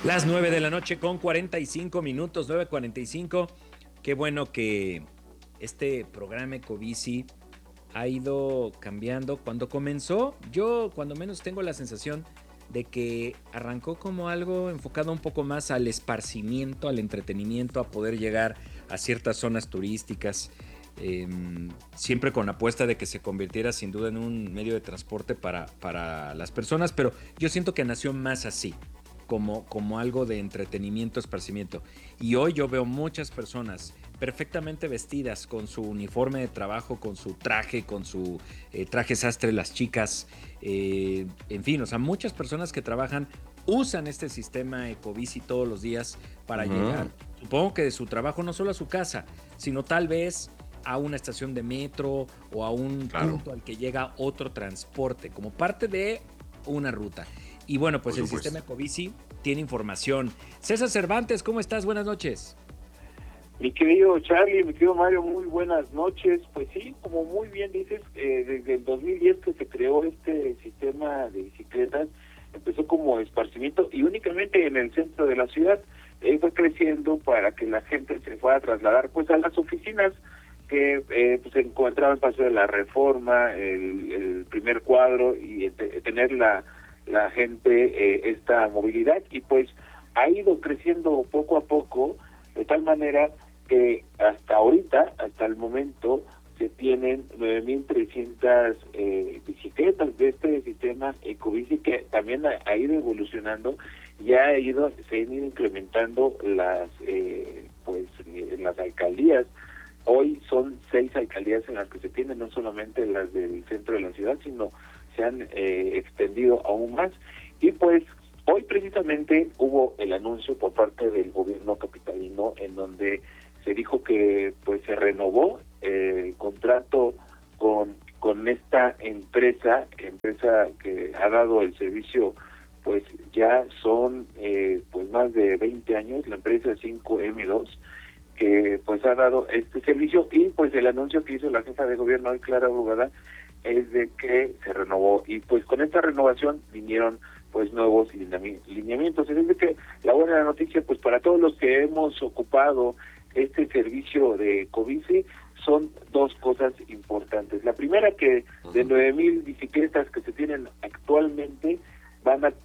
Las 9 de la noche con 45 minutos, 9:45. Qué bueno que este programa Ecobici ha ido cambiando. Cuando comenzó, yo cuando menos tengo la sensación de que arrancó como algo enfocado un poco más al esparcimiento, al entretenimiento, a poder llegar a ciertas zonas turísticas, eh, siempre con apuesta de que se convirtiera sin duda en un medio de transporte para las personas, pero yo siento que nació más así, como algo de entretenimiento, esparcimiento. Y hoy yo veo muchas personas perfectamente vestidas con su uniforme de trabajo, con su traje, con su traje sastre, las chicas, en fin, o sea, muchas personas que trabajan usan este sistema Ecobici todos los días para Ujú, llegar, supongo que de su trabajo no solo a su casa, sino tal vez a una estación de metro o a un claro, punto al que llega otro transporte, como parte de una ruta. Y bueno, por pues el sistema supuesto. Ecobici tiene información. César Cervantes, ¿cómo estás? Buenas noches. Mi querido Charlie, mi querido Mario, muy buenas noches. Pues sí, como muy bien dices, desde el 2010 que se creó este sistema de bicicletas, empezó como esparcimiento y únicamente en el centro de la ciudad. Fue creciendo para que la gente se fuera a trasladar pues a las oficinas que pues, se encontraban en Paseo de la Reforma, el primer cuadro y tener la gente esta movilidad y pues ha ido creciendo poco a poco de tal manera que hasta ahorita, hasta el momento, se tienen 9.300 bicicletas de este sistema Ecobici que también ha ido evolucionando y se han ido incrementando las alcaldías. Hoy son 6 alcaldías en las que se tienen, no solamente las del centro de la ciudad, sino se han extendido aún más. Y pues hoy precisamente hubo el anuncio por parte del gobierno capitalino en donde se dijo que pues se renovó el contrato con esta empresa que ha dado el servicio, pues ya son pues más de 20 años, la empresa 5M2, que pues ha dado este servicio y pues el anuncio que hizo la jefa de gobierno hoy, Clara Brugada, es de que se renovó y pues con esta renovación vinieron pues nuevos lineamientos. Es decir que la buena noticia pues para todos los que hemos ocupado este servicio de Ecobici son dos cosas importantes. La primera, que de Ujú. 9.000 bicicletas que se tienen actualmente van a